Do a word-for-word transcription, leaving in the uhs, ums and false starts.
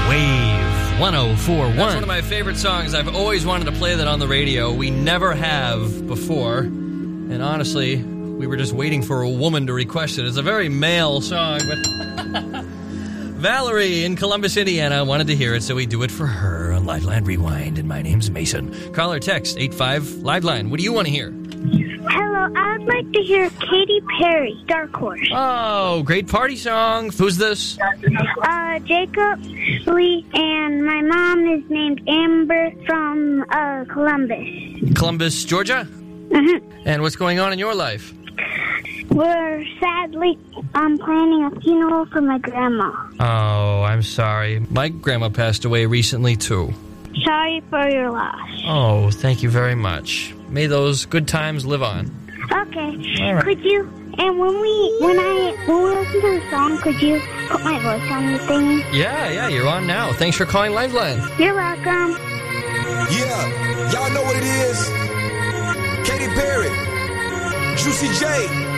Wave one oh four point one. That's one of my favorite songs. I've always wanted to play that on the radio. We never have before. And honestly, we were just waiting for a woman to request it. It's a very male song, but Valerie in Columbus, Indiana wanted to hear it, so we do it for her on Liveline Rewind. And my name's Mason. Call or text eight five Liveline. What do you want to hear? Hello, I'd like to hear Katy Perry, Dark Horse. Oh, great party song. Who's this? Uh, Jacob, Lee, and my mom is named Amber from uh, Columbus. Columbus, Georgia? Mm-hmm. And what's going on in your life? We're sadly um, planning a funeral for my grandma. Oh, I'm sorry. My grandma passed away recently, too. Sorry for your loss. Oh, thank you very much. May those good times live on. Okay. All right. Could you, and when we, when I, when we listen to the song, could you put my voice on the thing? Yeah, yeah, you're on now. Thanks for calling Liveline. You're welcome. Yeah, y'all know what it is. Katy Perry, Juicy J,